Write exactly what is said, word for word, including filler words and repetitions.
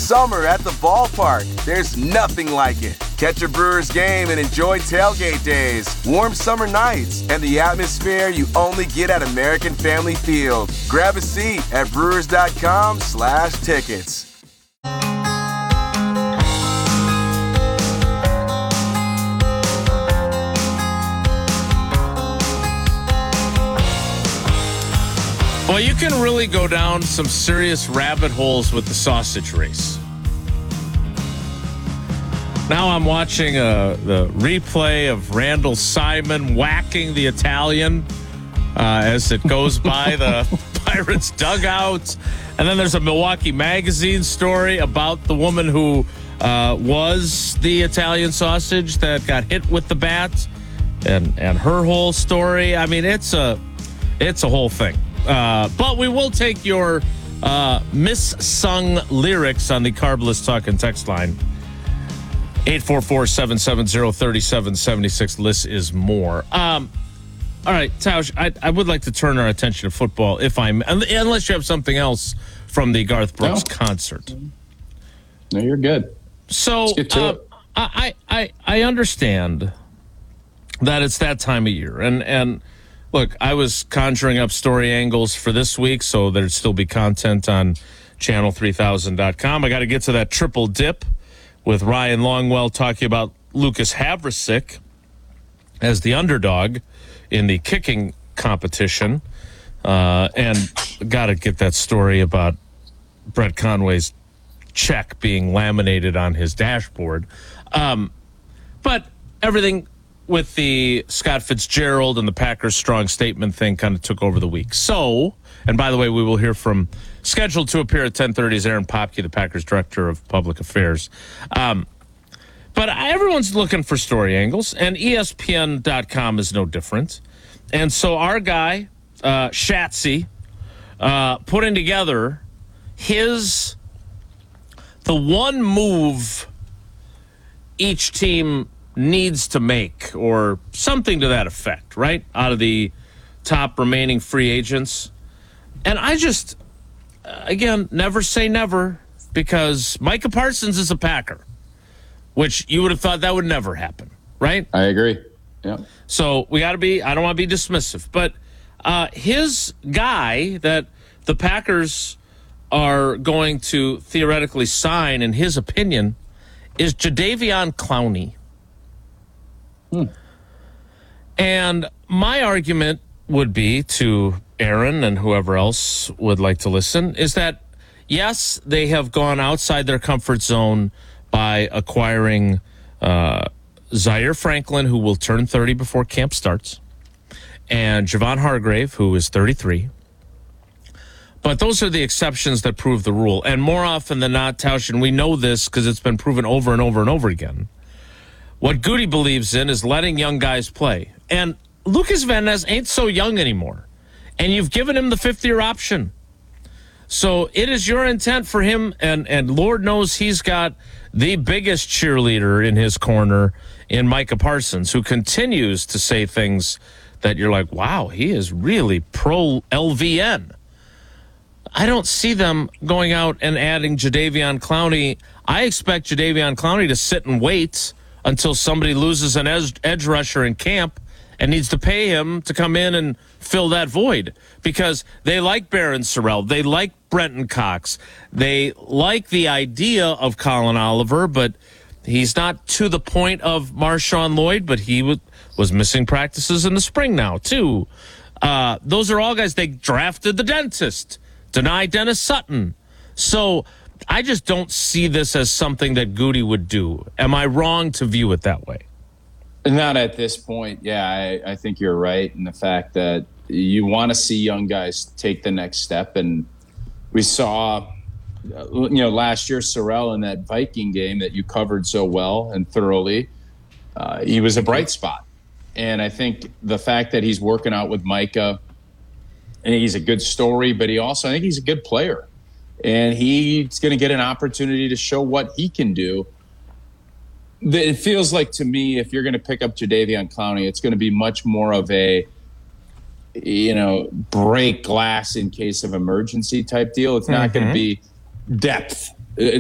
summer at the ballpark. There's nothing like it. Catch a Brewers game and enjoy tailgate days, warm summer nights, and the atmosphere you only get at American Family Field. Grab a seat at brewers.com slash tickets. Well, you can really go down some serious rabbit holes with the sausage race. Now I'm watching uh, the replay of Randall Simon whacking the Italian uh, as it goes by the Pirates dugout. And then there's a Milwaukee Magazine story about the woman who uh, was the Italian sausage that got hit with the bat and, and her whole story. I mean, it's a, it's a whole thing. Uh, but we will take your uh, missung lyrics on the Carbless Talk and text line. eight four four, seven seven zero, three seven seven six. Less is more. Um, all right, Tausch, I, I would like to turn our attention to football, if I'm, unless you have something else from the Garth Brooks no. concert. No, you're good. So uh, I, I, I understand that it's that time of year. And, and look, I was conjuring up story angles for this week, so there'd still be content on channel three thousand dot com. I got to get to that triple dip with Ryan Longwell talking about Lucas Havrisik as the underdog in the kicking competition. Uh, and got to get that story about Brett Conway's check being laminated on his dashboard. Um, but everything with the Scott Fitzgerald and the Packers strong statement thing kind of took over the week. So, and by the way, we will hear from, scheduled to appear at ten thirty is Aaron Popke, the Packers Director of Public Affairs. Um, but everyone's looking for story angles, and E S P N dot com is no different. And so our guy, uh, Shatsy, uh, putting together his, the one move each team needs to make, or something to that effect, right? Out of the top remaining free agents. And I just, again, never say never, because Micah Parsons is a Packer, which you would have thought that would never happen, right? I agree. Yeah. So we got to be, I don't want to be dismissive, but uh, his guy that the Packers are going to theoretically sign, in his opinion, is Jadeveon Clowney. Hmm. And my argument would be to Aaron and whoever else would like to listen is that, yes, they have gone outside their comfort zone by acquiring uh, Zaire Franklin, who will turn thirty before camp starts, and Javon Hargrave, who is thirty-three. But those are the exceptions that prove the rule. And more often than not, Tausch, and we know this because it's been proven over and over and over again, what Goody believes in is letting young guys play. And Lucas Van Ness ain't so young anymore. And you've given him the fifth-year option. So it is your intent for him, and, and Lord knows he's got the biggest cheerleader in his corner in Micah Parsons, who continues to say things that you're like, wow, he is really pro-L V N. I don't see them going out and adding Jadeveon Clowney. I expect Jadeveon Clowney to sit and wait until somebody loses an edge, edge rusher in camp and needs to pay him to come in and fill that void, because they like Baron Sorrell. They like Brenton Cox. They like the idea of Colin Oliver, but he's not to the point of Marshawn Lloyd, but he w- was missing practices in the spring now, too. Uh, those are all guys. They drafted the dentist, denied Dennis Sutton. So I just don't see this as something that Goody would do. Am I wrong to view it that way? Not at this point. Yeah, I, I think you're right in the fact that you want to see young guys take the next step. And we saw, you know, last year, Sorrell in that Viking game that you covered so well and thoroughly, uh, he was a bright spot. And I think the fact that he's working out with Micah, I think he's a good story, but he also, I think he's a good player. And he's going to get an opportunity to show what he can do. It feels like to me, if you're going to pick up Jadeveon Clowney, it's going to be much more of a, you know, break glass in case of emergency type deal. It's not mm-hmm. going to be depth.